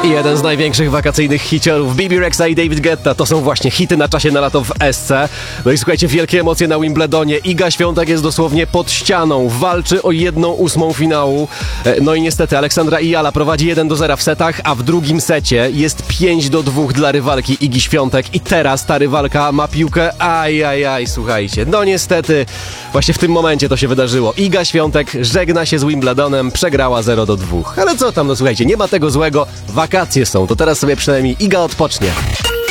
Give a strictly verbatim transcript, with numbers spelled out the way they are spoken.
Jeden z największych wakacyjnych hiciorów, Bibi Rexa i David Guetta, to są właśnie hity na czasie na lato w S C. No i słuchajcie, wielkie emocje na Wimbledonie. Iga Świątek jest dosłownie pod ścianą, walczy o jedną ósmą finału. No i niestety Aleksandra Ijala prowadzi jeden do zera w setach, a w drugim secie jest pięć do dwóch dla rywalki Igi Świątek i teraz ta rywalka ma piłkę, aj, aj, aj, słuchajcie. No niestety, właśnie w tym momencie to się wydarzyło. Iga Świątek żegna się z Wimbledonem, przegrała zero do dwóch. Ale co tam, no słuchajcie, nie ma tego złego, wakacje są, to teraz sobie przynajmniej Iga odpocznie.